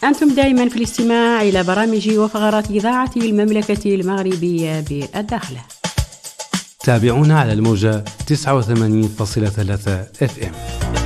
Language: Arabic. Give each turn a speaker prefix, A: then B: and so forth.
A: أنتم دائما في الاستماع إلى برامج وفقرات إذاعة المملكة المغربية بالداخل.
B: تابعونا على الموجة 89.3 FM.